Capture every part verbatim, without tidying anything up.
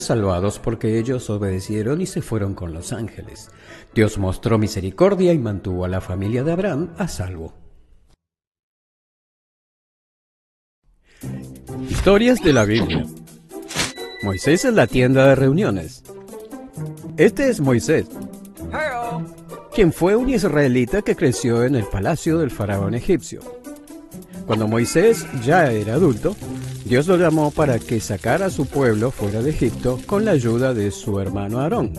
salvados porque ellos obedecieron y se fueron con los ángeles. Dios mostró misericordia y mantuvo a la familia de Abraham a salvo. Historias de la Biblia. Moisés en la tienda de reuniones. Este es Moisés, quien fue un israelita que creció en el palacio del faraón egipcio. Cuando Moisés ya era adulto, Dios lo llamó para que sacara a su pueblo fuera de Egipto con la ayuda de su hermano Aarón.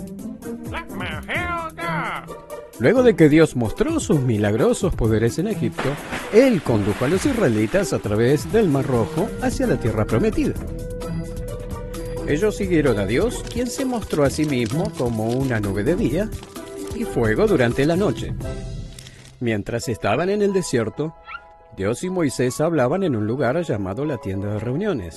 Luego de que Dios mostró sus milagrosos poderes en Egipto, Él condujo a los israelitas a través del Mar Rojo hacia la tierra prometida. Ellos siguieron a Dios, quien se mostró a sí mismo como una nube de día y fuego durante la noche. Mientras estaban en el desierto, Dios y Moisés hablaban en un lugar llamado la tienda de reuniones.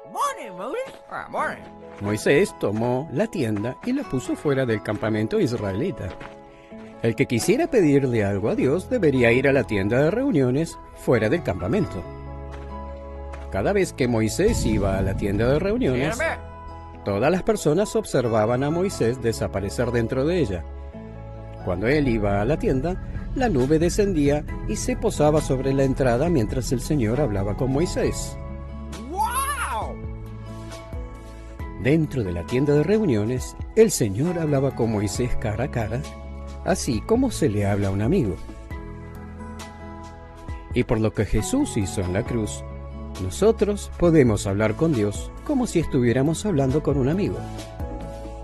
Moisés tomó la tienda y la puso fuera del campamento israelita. El que quisiera pedirle algo a Dios debería ir a la tienda de reuniones fuera del campamento. Cada vez que Moisés iba a la tienda de reuniones, todas las personas observaban a Moisés desaparecer dentro de ella. Cuando él iba a la tienda, la nube descendía y se posaba sobre la entrada mientras el Señor hablaba con Moisés. ¡Wow! Dentro de la tienda de reuniones, el Señor hablaba con Moisés cara a cara, así como se le habla a un amigo. Y por lo que Jesús hizo en la cruz, nosotros podemos hablar con Dios como si estuviéramos hablando con un amigo.